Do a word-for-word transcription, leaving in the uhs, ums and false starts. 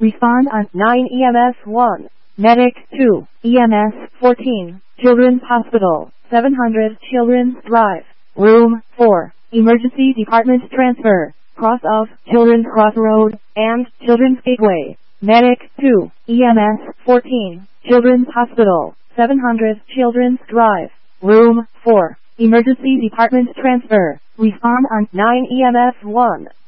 Respond on nine E M S one. Medic two. E M S fourteen. Children's Hospital. seven hundred Children's Drive. Room four. Emergency Department Transfer. Cross of Children's Crossroad and Children's Gateway. Medic two. E M S fourteen. Children's Hospital. seven hundred Children's Drive. Room four. Emergency Department Transfer. Respond on nine E M S one.